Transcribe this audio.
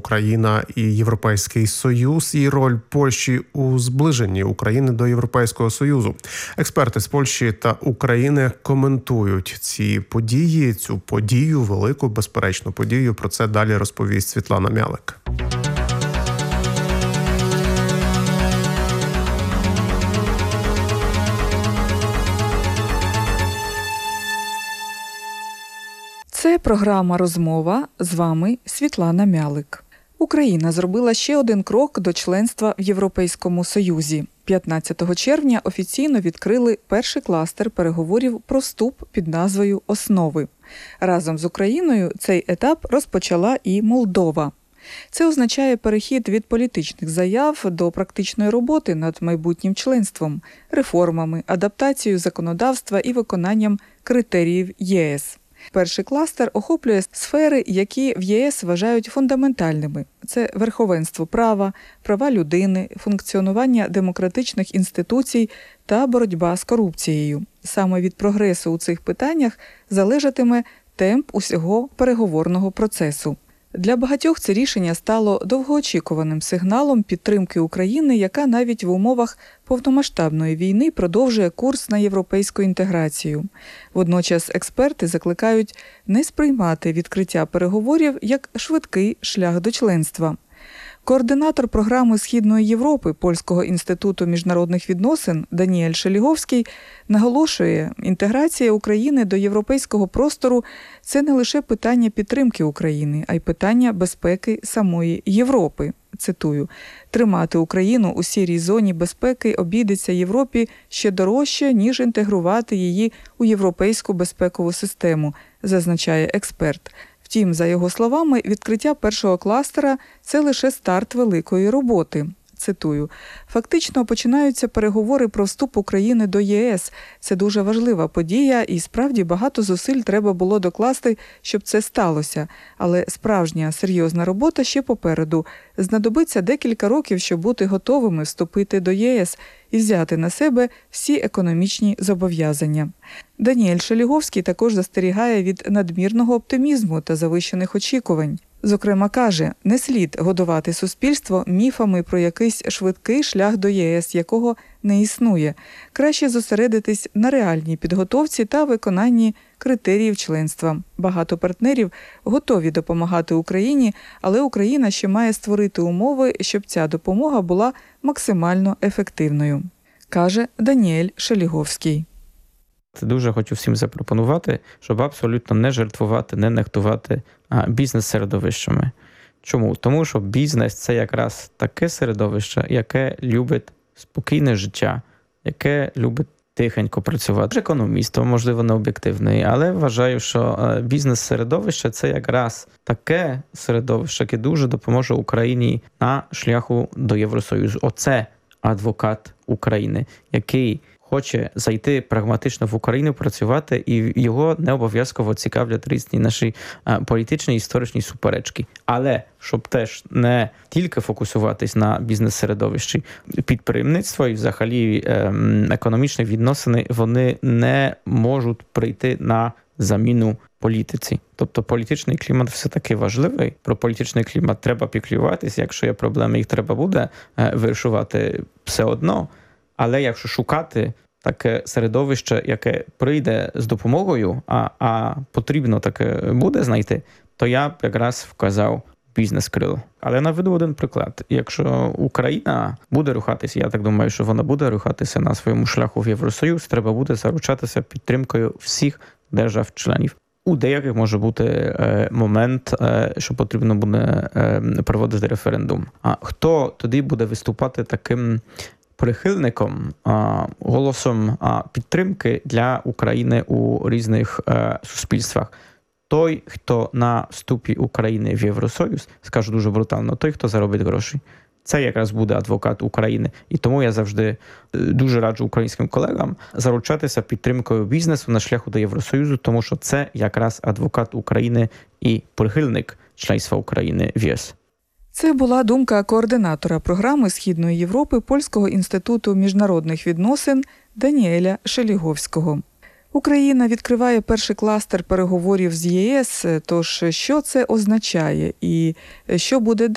Україна і Європейський Союз і роль Польщі у зближенні України до Європейського Союзу. Експерти з Польщі та України коментують ці події, цю подію, велику, безперечну подію. Про це далі розповість Світлана Мялик. Це програма «Розмова». З вами Світлана Мялик. Україна зробила ще один крок до членства в Європейському Союзі. 15 червня офіційно відкрили перший кластер переговорів про вступ під назвою «Основи». Разом з Україною цей етап розпочала і Молдова. Це означає перехід від політичних заяв до практичної роботи над майбутнім членством, реформами, адаптацією законодавства і виконанням критеріїв ЄС. Перший кластер охоплює сфери, які в ЄС вважають фундаментальними. Це верховенство права, права людини, функціонування демократичних інституцій та боротьба з корупцією. Саме від прогресу у цих питаннях залежатиме темп усього переговорного процесу. Для багатьох це рішення стало довгоочікуваним сигналом підтримки України, яка навіть в умовах повномасштабної війни продовжує курс на європейську інтеграцію. Водночас експерти закликають не сприймати відкриття переговорів як швидкий шлях до членства. Координатор програми Східної Європи Польського інституту міжнародних відносин Даніель Шеліговський наголошує, інтеграція України до європейського простору – це не лише питання підтримки України, а й питання безпеки самої Європи. Цитую, «Тримати Україну у сірій зоні безпеки обійдеться Європі ще дорожче, ніж інтегрувати її у європейську безпекову систему», зазначає експерт. Втім, за його словами, відкриття першого кластера – це лише старт великої роботи. Цитую, «Фактично починаються переговори про вступ України до ЄС. Це дуже важлива подія і справді багато зусиль треба було докласти, щоб це сталося. Але справжня серйозна робота ще попереду. Знадобиться декілька років, щоб бути готовими вступити до ЄС і взяти на себе всі економічні зобов'язання». Даніель Шеліговський також застерігає від надмірного оптимізму та завищених очікувань. Зокрема, каже, не слід годувати суспільство міфами про якийсь швидкий шлях до ЄС, якого не існує. Краще зосередитись на реальній підготовці та виконанні критеріїв членства. Багато партнерів готові допомагати Україні, але Україна ще має створити умови, щоб ця допомога була максимально ефективною, каже Даніель Шеліговський. Дуже хочу всім запропонувати, щоб абсолютно не жертвувати, не нехтувати бізнес-середовищами. Чому? Тому що бізнес – це якраз таке середовище, яке любить спокійне життя, яке любить тихенько працювати. Економістом, можливо, не об'єктивний, але вважаю, що бізнес-середовище – це якраз таке середовище, яке дуже допоможе Україні на шляху до Євросоюзу. Оце адвокат України, який хоче зайти прагматично в Україну, працювати, і його не обов'язково цікавлять різні наші політичні і історичні суперечки. Але щоб теж не тільки фокусуватись на бізнес-середовищі, підприємництво і взагалі економічні відносини, вони не можуть прийти на заміну політиці. Тобто політичний клімат все-таки важливий. Про політичний клімат треба піклуватися. Якщо є проблеми, їх треба буде вирішувати все одно. Але якщо шукати таке середовище, яке прийде з допомогою, а потрібно таке буде знайти, то я б якраз вказав бізнес-крило. Але наведу один приклад. Якщо Україна буде рухатися, я так думаю, що вона буде рухатися на своєму шляху в Євросоюз, треба буде заручатися підтримкою всіх держав-членів. У деяких може бути момент, що потрібно буде проводити референдум. А хто тоді буде виступати таким прихильником, голосом підтримки для України у різних суспільствах? Той, хто на вступі України в Євросоюз, скажу дуже брутально, той, хто заробить гроші. Це якраз буде адвокат України. І тому я завжди дуже раджу українським колегам заручатися підтримкою бізнесу на шляху до Євросоюзу, тому що це якраз адвокат України і прихильник членства України в ЄС. Це була думка координатора програми Східної Європи Польського інституту міжнародних відносин Даніеля Шеліговського. Україна відкриває перший кластер переговорів з ЄС, тож що це означає і що буде